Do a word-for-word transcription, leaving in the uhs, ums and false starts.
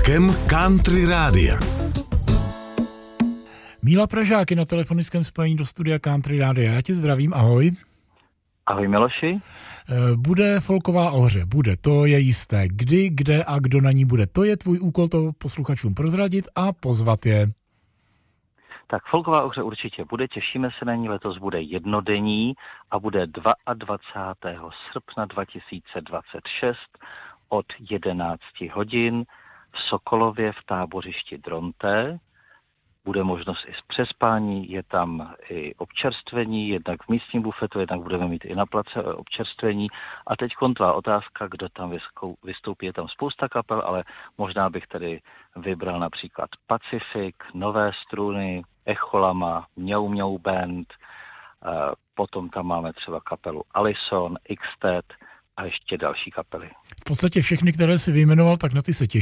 vlakem Country Rádia. Míla Pražák je na telefonickém spojení do studia Country Rádia. Já tě zdravím, ahoj. Ahoj Miloši. Bude folková ohře, bude, to je jisté. Kdy, kde a kdo na ní bude, to je tvůj úkol to posluchačům prozradit a pozvat je. Tak folková ohře určitě bude, těšíme se na ní, letos bude jednodenní a bude dvacátého druhého srpna dva tisíce dvacet šest od jedenácti hodin v Sokolově v tábořišti Dronté. Bude možnost i z přespání, je tam i občerstvení, jednak v místním bufetu, jednak budeme mít i na place občerstvení. A teď tvá otázka, kdo tam vystoupí, je tam spousta kapel, ale možná bych tady vybral například Pacific, Nové struny, Echolama, Mňau Mňau Band, potom tam máme třeba kapelu Alison, X-Ted a ještě další kapely. V podstatě všechny, které si vyjmenoval, tak na ty se těším.